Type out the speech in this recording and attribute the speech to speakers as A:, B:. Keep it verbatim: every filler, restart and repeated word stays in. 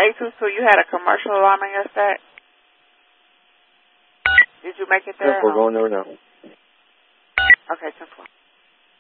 A: eight two two, you had a commercial alarm on your stack? Did you make it there?
B: Yes, we're going there now.
A: Okay, ten four.